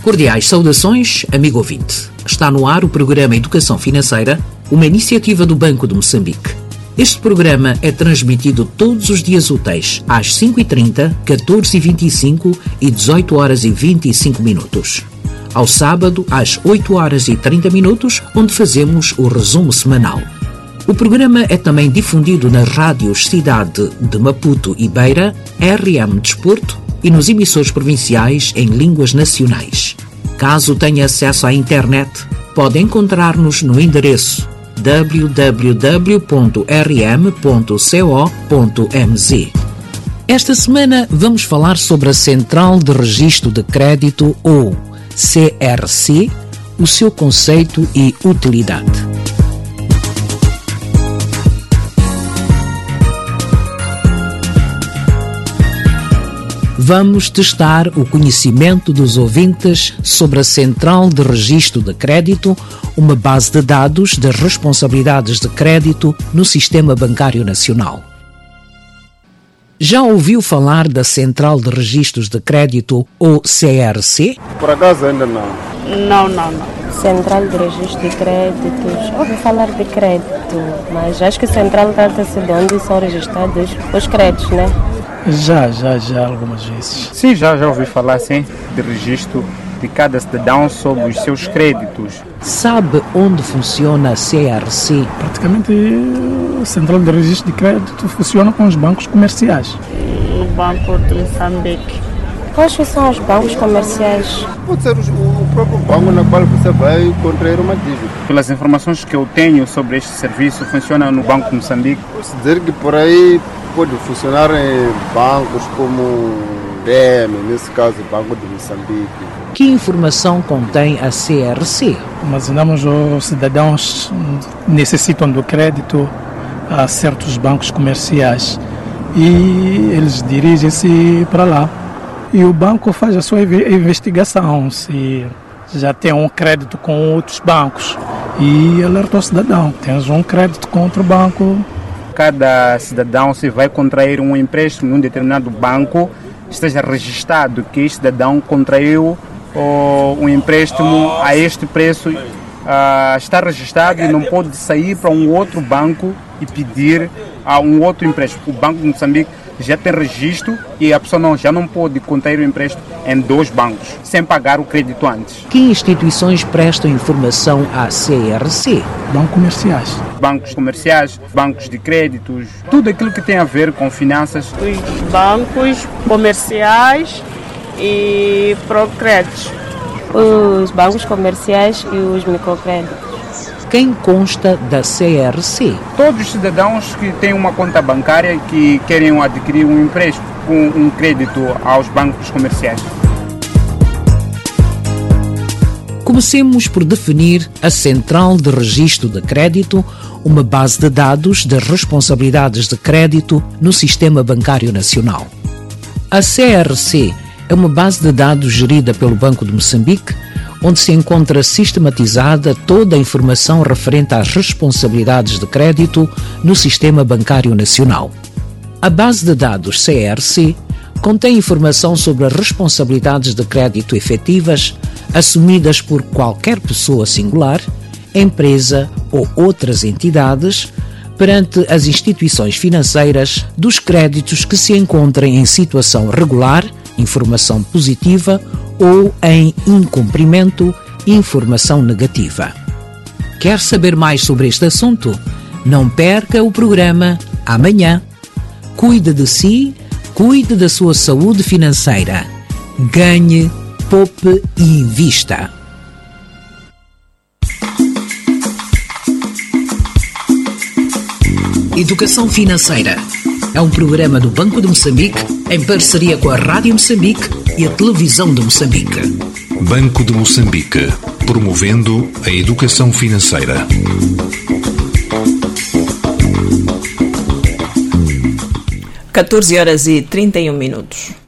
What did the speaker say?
Cordiais saudações, amigo ouvinte. Está no ar o programa Educação Financeira, uma iniciativa do Banco de Moçambique. Este programa é transmitido todos os dias úteis, às 5h30, 14h25 e 18h25. Ao sábado, às 8h30, onde fazemos o resumo semanal. O programa é também difundido nas rádios Cidade de Maputo e Beira, RM Desporto e nos emissores provinciais em línguas nacionais. Caso tenha acesso à internet, pode encontrar-nos no endereço www.rm.co.mz. Esta semana vamos falar sobre a Central de Registro de Crédito, ou CRC, o seu conceito e utilidade. Vamos testar o conhecimento dos ouvintes sobre a Central de Registro de Crédito, uma base de dados das responsabilidades de crédito no Sistema Bancário Nacional. Já ouviu falar da Central de Registros de Crédito, ou CRC? Por acaso ainda não. Não. Central de Registro de Créditos. Ouvi falar de crédito, mas acho que Central trata-se de onde são registrados os créditos, né? Já algumas vezes. Sim, já ouvi falar, sim, de registro de cada cidadão sobre os seus créditos. Sabe onde funciona a CRC? Praticamente, a Central de Registro de Crédito funciona com os bancos comerciais. No Banco de Moçambique. Quais são os bancos comerciais? Pode ser o próprio banco na qual você vai contrair uma dívida. Pelas informações que eu tenho sobre este serviço, funciona no Banco de Moçambique. Posso dizer que por aí pode funcionar em bancos como BM, nesse caso Banco de Moçambique. Que informação contém a CRC? Imaginamos os cidadãos necessitam do crédito a certos bancos comerciais e eles dirigem-se para lá. E o banco faz a sua investigação, se já tem um crédito com outros bancos, e alerta o cidadão, tens um crédito com outro banco. Cada cidadão, se vai contrair um empréstimo em um determinado banco, esteja registrado que este cidadão contraiu um empréstimo a este preço, está registrado e não pode sair para um outro banco e pedir um outro empréstimo. O Banco de Moçambique já tem registro e a pessoa já não pode contrair o empréstimo em dois bancos, sem pagar o crédito antes. Que instituições prestam informação à CRC? Bancos comerciais. Bancos comerciais, bancos de créditos, tudo aquilo que tem a ver com finanças. Os bancos comerciais e procréditos. Os bancos comerciais e os microcréditos. Quem consta da CRC? Todos os cidadãos que têm uma conta bancária e que querem adquirir um empréstimo, um crédito aos bancos comerciais. Comecemos por definir a Central de Registro de Crédito, uma base de dados das responsabilidades de crédito no Sistema Bancário Nacional. A CRC é uma base de dados gerida pelo Banco de Moçambique, onde se encontra sistematizada toda a informação referente às responsabilidades de crédito no Sistema Bancário Nacional. A base de dados CRC contém informação sobre as responsabilidades de crédito efetivas assumidas por qualquer pessoa singular, empresa ou outras entidades perante as instituições financeiras dos créditos que se encontrem em situação regular, informação positiva, ou em incumprimento, informação negativa. Quer saber mais sobre este assunto? Não perca o programa amanhã. Cuide de si, cuide da sua saúde financeira. Ganhe, poupe e invista. Educação Financeira é um programa do Banco de Moçambique em parceria com a Rádio Moçambique e a Televisão de Moçambique. Banco de Moçambique, promovendo a educação financeira. 14h31.